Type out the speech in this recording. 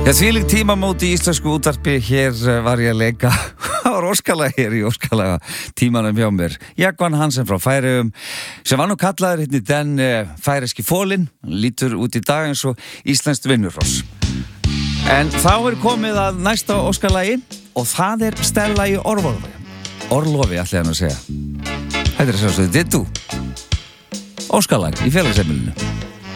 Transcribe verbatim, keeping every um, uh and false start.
Já, þvílík tímamót í íslensku útvarpi. Hér var ég að leika á Óskalag hér í Óskalag tímanum hjá mér. Jagvan Hansen frá Færeyjum sem var nú kallaður hérna í den færeyski fólinn. Hann lítur út í dag eins og íslenskt vinnurhross. En þá er komið að næsta Óskalagi og það er Stella í Orlofi. Orlofi ætli hann að segja. Þetta er svo að þetta er þú. Óskalag í félagsheimilinu.